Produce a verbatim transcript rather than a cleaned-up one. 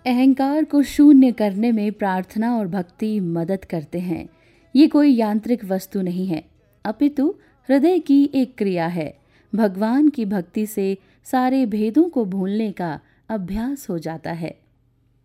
अहंकार को शून्य करने में प्रार्थना और भक्ति मदद करते हैं। ये कोई यांत्रिक वस्तु नहीं है, अपितु हृदय की एक क्रिया है। भगवान की भक्ति से सारे भेदों को भूलने का अभ्यास हो जाता है।